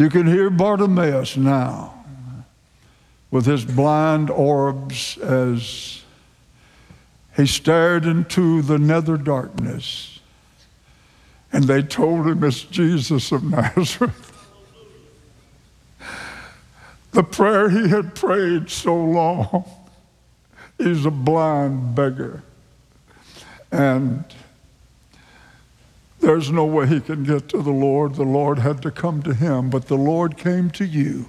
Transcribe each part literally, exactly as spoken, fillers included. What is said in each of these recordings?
You can hear Bartimaeus now with his blind orbs as he stared into the nether darkness, and they told him it's Jesus of Nazareth. The prayer he had prayed so long. He's a blind beggar, and there's no way he can get to the Lord. The Lord had to come to him, but the Lord came to you.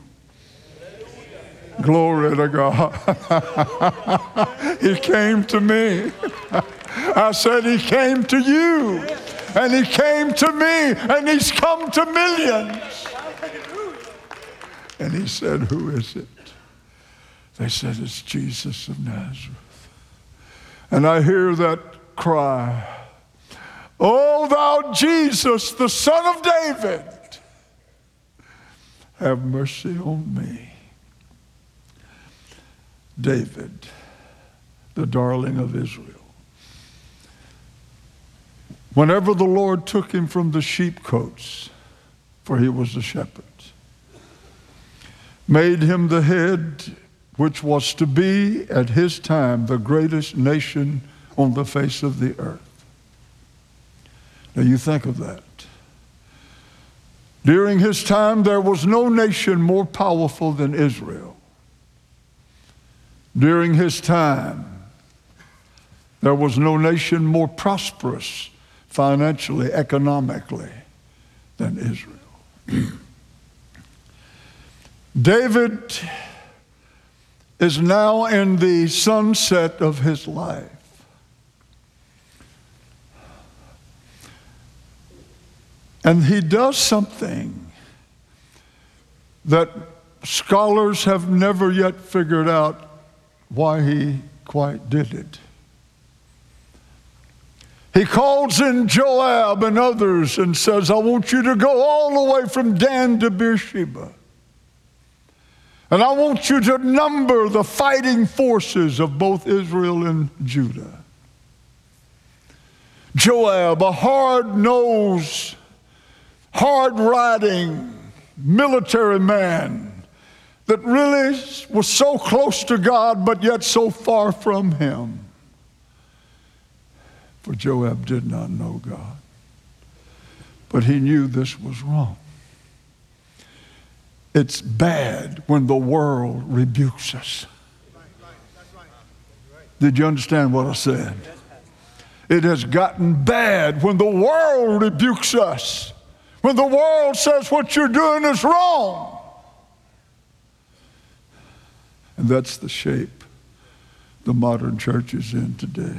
Glory to God. He came to me. I said he came to you, and he came to me, and he's come to millions. And he said, who is it? They said, it's Jesus of Nazareth. And I hear that cry, O thou Jesus, the Son of David, have mercy on me. David, the darling of Israel. Whenever the Lord took him from the sheepcotes, for he was a shepherd, made him the head, which was to be at his time the greatest nation on the face of the earth. Now you think of that. During his time, there was no nation more powerful than Israel. During his time, there was no nation more prosperous financially, economically than Israel. David is now in the sunset of his life. And he does something that scholars have never yet figured out why he quite did it. He calls in Joab and others and says, I want you to go all the way from Dan to Beersheba. And I want you to number the fighting forces of both Israel and Judah. Joab, a hard-nosed, hard-riding military man that really was so close to God but yet so far from him. For Joab did not know God, but he knew this was wrong. It's bad when the world rebukes us. Did you understand what I said? It has gotten bad when the world rebukes us. When the world says what you're doing is wrong. And that's the shape the modern church is in today.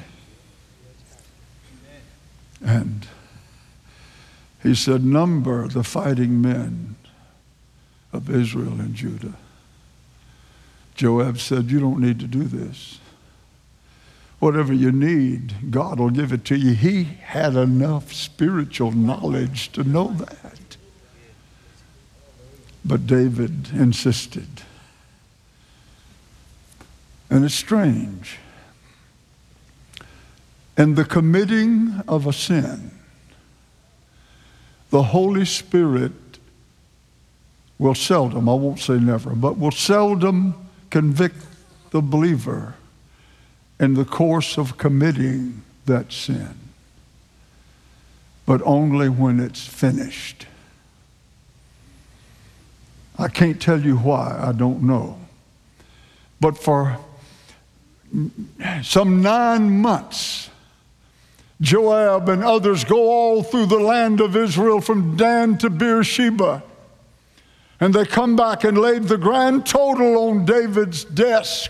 And he said, number the fighting men of Israel and Judah. Joab said, you don't need to do this. Whatever you need, God will give it to you. He had enough spiritual knowledge to know that. But David insisted. And it's strange. In the committing of a sin, the Holy Spirit will seldom, I won't say never, but will seldom convict the believer in the course of committing that sin, but only when it's finished. I can't tell you why, I don't know. But for some nine months, Joab and others go all through the land of Israel from Dan to Beersheba. And they come back and laid the grand total on David's desk.